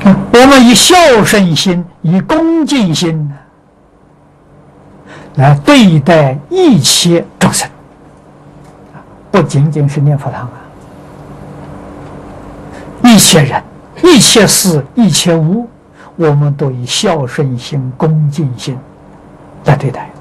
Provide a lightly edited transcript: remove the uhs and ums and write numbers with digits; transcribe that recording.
我们以孝顺心、以恭敬心来对待一切众生，不仅仅是念佛堂啊，一切人、一切事、一切物，我们都以孝顺心、恭敬心来对待。